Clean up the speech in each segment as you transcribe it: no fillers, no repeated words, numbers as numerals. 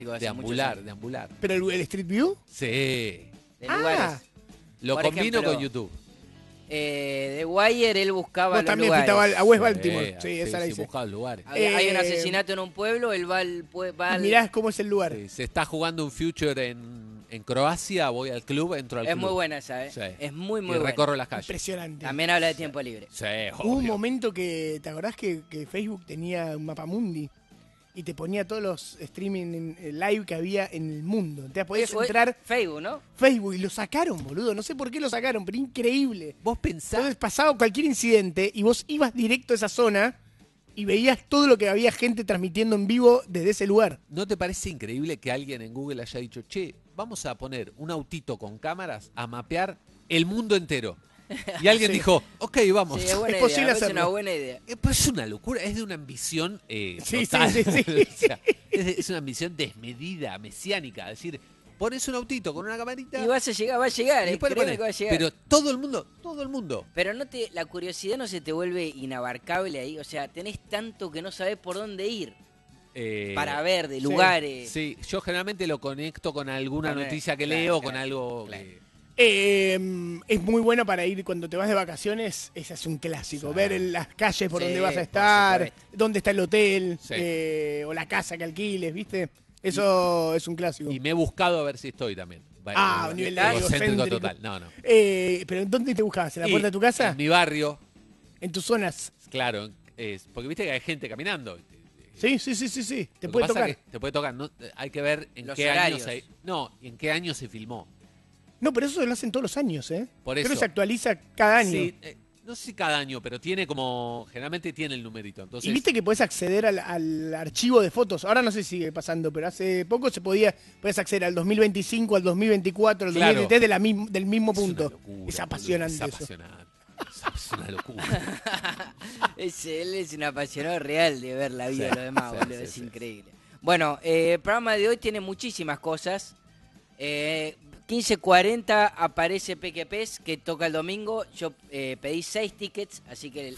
Deambular, deambular. ¿Pero el Street View? Sí. De lugares. Lo Por combino ejemplo, con YouTube. De Wire él buscaba Vos los también lugares. fuiste a West Baltimore. Sí, Sí, esa la sí, hice. buscaba lugares. Hay un asesinato en un pueblo, él va al... Mirá cómo es el lugar. Sí, se está jugando un Future en Croacia, voy al club, entro al Es club. muy buena esa, ¿eh? Sí. Es muy Y buena. recorro las calles. Impresionante. También habla de tiempo libre. Sí, Hubo un obvio. momento que, ¿te acordás que Facebook tenía un mapamundi? Y te ponía todos los streaming live que había en el mundo. Te podías Eso es entrar Facebook, ¿no? Facebook y lo sacaron, boludo. No sé por qué lo sacaron, pero increíble. Vos pensás... Entonces pasaba cualquier incidente y vos ibas directo a esa zona y veías todo lo que había gente transmitiendo en vivo desde ese lugar. ¿No te parece increíble que alguien en Google haya dicho, che, vamos a poner un autito con cámaras a mapear el mundo entero? Y alguien Sí. dijo, ok, vamos. Sí, es buena Es idea. posible me parece hacerlo. una buena idea. Pues es una locura, es de una ambición Sí, total. sí, sí, sí. O sea, es una ambición desmedida, mesiánica. Es decir, pones un autito con una camarita Y va a llegar, y después le créeme pones. que va a llegar. Pero todo el mundo. Pero la curiosidad no se te vuelve inabarcable ahí. O sea, tenés tanto que no sabés por dónde ir para ver de sí. lugares. Sí, yo generalmente lo conecto con alguna Con noticia que claro, leo, claro, con algo claro. Es muy bueno para ir cuando te vas de vacaciones. Ese es un clásico. Sí. Ver en las calles por Sí, donde vas a por estar, supuesto. dónde está el hotel, Sí. o la casa que alquiles, ¿viste? Eso es un clásico. Y me he buscado a ver si estoy también. Un nivel de egocéntrico egocéntrico. total. No, no. ¿Pero en dónde te buscabas? ¿En la Y puerta de tu casa? En mi barrio, ¿En tus zonas? claro. Porque viste que hay gente caminando. Sí, sí, sí, sí, sí. Te Lo que puede pasa tocar. que te puede tocar. No, hay que ver en Los qué horarios. años en qué año se filmó. No, pero eso lo hacen todos los años, ¿eh? Por Creo que eso. se actualiza cada año. Sí, no sé si cada año, pero tiene como. Generalmente tiene el numerito. Entonces, Y viste que podés acceder al archivo de fotos. Ahora no sé si sigue pasando, pero hace poco podías acceder al 2025, al 2024, al Claro. 2023 del mismo es una punto. locura, Es apasionante boludo, eso. es apasionante. Es una locura. Él es un apasionado real de ver la vida Sí, de los demás, sí, boludo. sí, Es sí. increíble. Bueno, el programa de hoy tiene muchísimas cosas. 15:40 aparece Peque Pez, que toca el domingo. Yo pedí 6 tickets, así que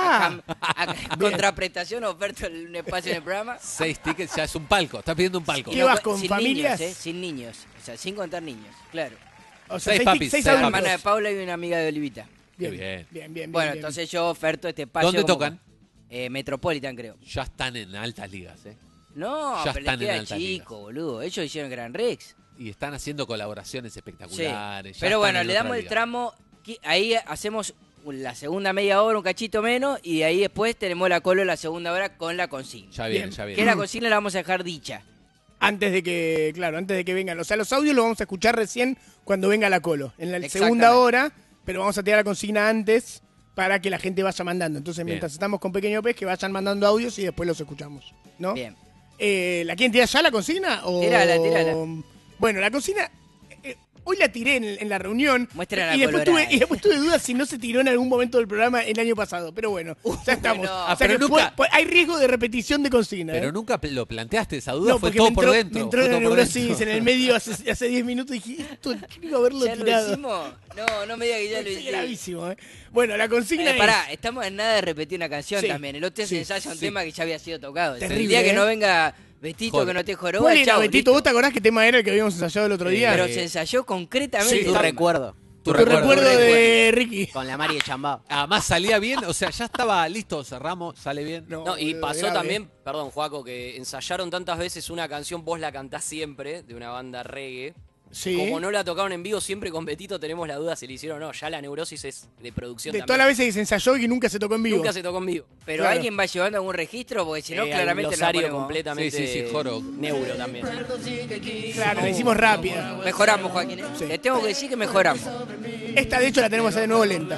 contraprestación oferto un espacio en el programa. 6 tickets ya es un palco. Estás pidiendo un palco. ¿Qué vas con sin familias? Niños, sin niños, o sea, sin contar niños, claro. O sea, Seis papis, seis seis La adultos. hermana de Paula y una amiga de Olivita. Qué Bien, bien. bien, bien. Bueno, bien. entonces yo oferto este espacio. ¿Dónde como- tocan? Metropolitan, creo. Ya están en altas ligas, ¿eh? No, Ya pero están les en queda altas chico, boludo. Ellos hicieron Gran Rex. Y están haciendo colaboraciones Sí. espectaculares. ya Pero están bueno, en le otra damos el liga. tramo. Ahí hacemos la segunda media hora, un cachito menos. Y de ahí después tenemos la colo la segunda hora con la consigna. Ya viene, Bien. ya Que viene. la consigna la vamos a dejar dicha. Antes de que vengan. O sea, los audios los vamos a escuchar recién cuando venga la colo. En la Exactamente. segunda hora, pero vamos a tirar la consigna antes para que la gente vaya mandando. Entonces, Bien. mientras estamos con Pequeño Pez, que vayan mandando audios y después los escuchamos. ¿no? Bien. ¿La quieren tirar ya la consigna? O... Tírala. Bueno, la consigna, hoy la tiré en la reunión. Muestra la y después, colorada. y después tuve dudas si no se tiró en algún momento del programa el año pasado. Pero bueno, ya estamos. no. O sea Pero que nunca- hay riesgo de repetición de consigna. Pero ¿eh? nunca lo planteaste, esa duda No, fue porque todo me por entró, dentro. me entró fue la todo por neurosis dentro. en el medio hace 10 minutos y dije, esto quiero haberlo ¿Ya lo tirado. hicimos? No me digas que ya lo Es hicimos. gravísimo, ¿eh? Bueno, la consigna es... Pará, estamos en nada de repetir una canción Sí, también. El otro se sí, ensaya un sí. tema que ya había sido tocado. Terrible, el día que ¿eh? no venga Betito, Joder. que no te joroba, ¿Cuál era, chau, Betito? listo. ¿Vos te acordás qué tema era el que habíamos ensayado el otro día? Pero se ensayó concretamente. Sí, Tu recuerdo. Tu Tu recuerdo. recuerdo de Ricky. Con la Mari de Chambao. Además salía bien, o sea, ya estaba listo, cerramos, sale bien. No, y boludo, pasó grave. también, perdón, Joaco, que ensayaron tantas veces una canción, vos la cantás siempre, de una banda reggae. Sí. Como no la tocaron en vivo, siempre con Betito tenemos la duda si le hicieron o no. Ya la neurosis es de producción De también. todas las veces que se ensayó y que nunca se tocó en vivo. Nunca se tocó en vivo. Pero Claro. alguien va llevando algún registro, porque si no, Hay un claramente no glosario ponemos. completamente Sí, joro. neuro también. Claro, la hicimos rápida. Mejoramos, Joaquín. ¿eh? Sí. Te tengo que decir que mejoramos. Esta, de hecho, la tenemos que hacer de nuevo lenta.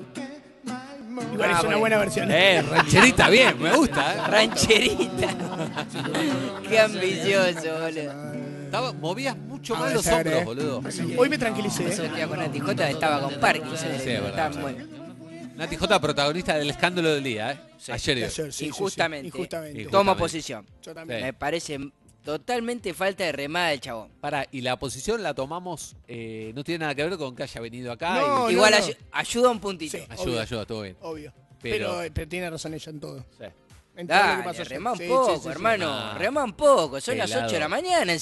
Igual es una bueno. buena versión. Rancherita, bien, me gusta. Rancherita. Qué ambicioso, boludo. Movías mucho más Ah, los esa hombros, era, boludo. Hoy me tranquilicé. Eso que con la tijota estaba con Parkinson. Sí, es verdad, Estaba sí. muy- Nati J, protagonista del escándalo del día, ¿eh? Ayer y hoy. Ayer, sí, Injustamente. sí, injustamente. Tomo Justamente. posición. Yo también. Sí. Me parece totalmente falta de remada del chabón. Pará, y la posición la tomamos, no tiene nada que ver con que haya venido acá. No, y- Igual no. ayuda un puntito. Sí. ayuda, todo bien. Obvio. Pero- Pero tiene razón ella en todo. Sí. En todo lo que Dale, pasó ayer. remá un Sí, poco, sí, sí, sí. hermano. Ah. Remá un poco. Son las Helado. 8 de la mañana.